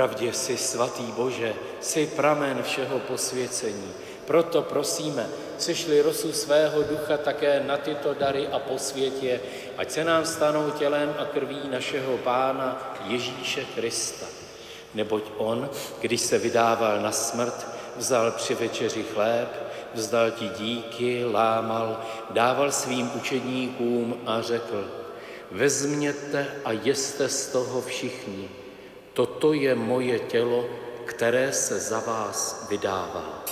Popravdě jsi svatý Bože, jsi pramen všeho posvěcení. Proto prosíme, sešli rosu svého ducha také na tyto dary a posvětě, ať se nám stanou tělem a krví našeho Pána Ježíše Krista. Neboť on, když se vydával na smrt, vzal při večeři chléb, vzdal ti díky, lámal, dával svým učedníkům a řekl: vezměte a jeste z toho všichni. Toto je moje tělo, které se za vás vydává.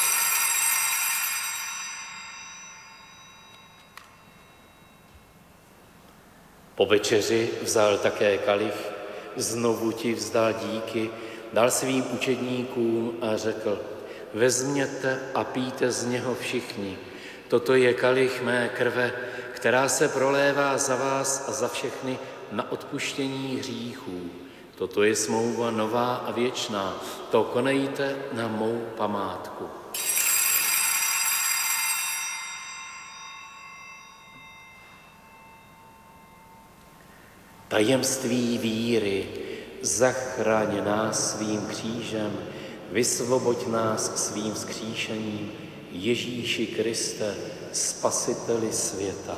Po večeři vzal také kalich, znovu ti vzdal díky, dal svým učedníkům a řekl: vezměte a pijte z něho všichni. Toto je kalich mé krve, která se prolévá za vás a za všechny na odpuštění hříchů. Toto je smlouva nová a věčná. To konejte na mou památku. Tajemství víry, zachraň nás svým křížem, vysvoboď nás svým vzkříšením, Ježíši Kriste, Spasiteli světa.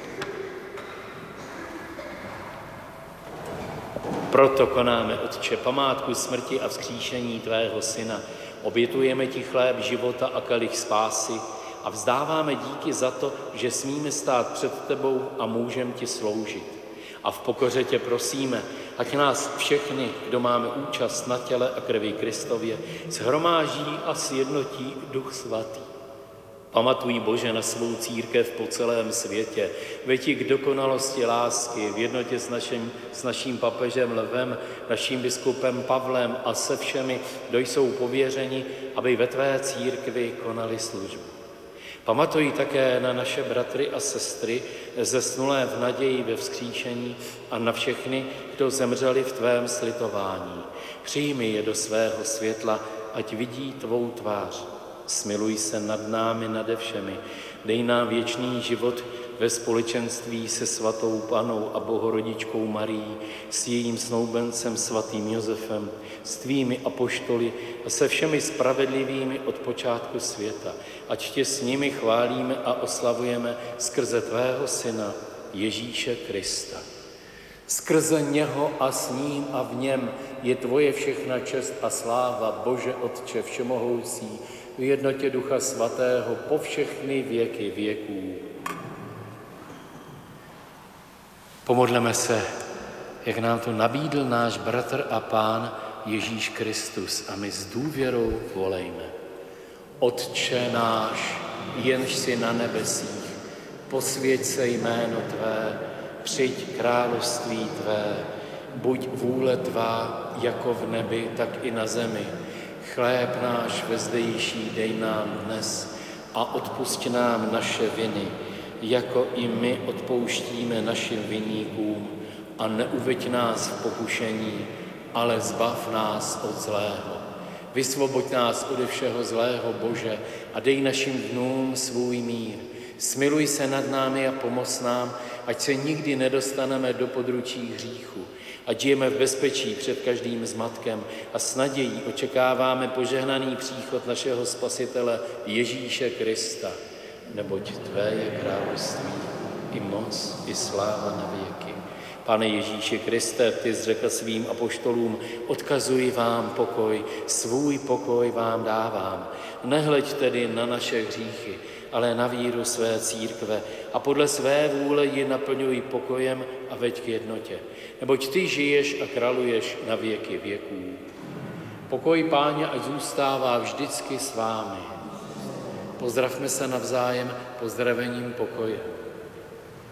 Proto konáme, Otče, památku smrti a vzkříšení tvého Syna. Obětujeme ti chléb života a kalich spásy a vzdáváme díky za to, že smíme stát před tebou a můžeme ti sloužit. A v pokoře tě prosíme, ať nás všechny, kdo máme účast na těle a krvi Kristově, shromáždí a sjednotí Duch Svatý. Pamatuj, Bože, na svou církev po celém světě, veď ji k dokonalosti lásky v jednotě s naším papežem Lvem, naším biskupem Pavlem a se všemi, kdo jsou pověřeni, aby ve tvé církvi konali službu. Pamatuj také na naše bratry a sestry zesnulé v naději ve vzkříšení a na všechny, kdo zemřeli v tvém slitování. Přijmi je do svého světla, ať vidí tvou tvář. Smiluj se nad námi, nade všemi. Dej nám věčný život ve společenství se svatou Pannou a Bohorodičkou Marií, s jejím snoubencem svatým Josefem, s tvými apoštoly a se všemi spravedlivými od počátku světa. Ať tě s nimi chválíme a oslavujeme skrze tvého Syna Ježíše Krista. Skrze něho a s ním a v něm je tvoje všechna čest a sláva, Bože Otče všemohoucí, v jednotě Ducha Svatého po všechny věky věků. Pomodleme se, jak nám to nabídl náš bratr a Pán Ježíš Kristus, a my s důvěrou volejme. Otče náš, jenž jsi na nebesích, posvěť se jméno tvé, přijď království tvé, buď vůle tvá jako v nebi, tak i na zemi. Chléb náš vezdejší dej nám dnes a odpusť nám naše viny, jako i my odpouštíme našim viníkům, a neuveď nás v pokušení, ale zbav nás od zlého. Vysvoboď nás ode všeho zlého, Bože, a dej našim dnům svůj mír. Smiluj se nad námi a pomoz nám, ať se nikdy nedostaneme do područí hříchu. Ať žijeme v bezpečí před každým zmatkem a s nadějí očekáváme požehnaný příchod našeho Spasitele Ježíše Krista. Neboť tvé je království, i moc, i sláva na věky. Pane Ježíši Kriste, ty jsi řekl svým apoštolům: odkazuji vám pokoj, svůj pokoj vám dávám. Nehleď tedy na naše hříchy, ale na víru své církve a podle své vůle ji naplňuj pokojem a veď k jednotě. Neboť ty žiješ a králuješ na věky věků. Pokoj Páně ať zůstává vždycky s vámi. Pozdravme se navzájem pozdravením pokoje.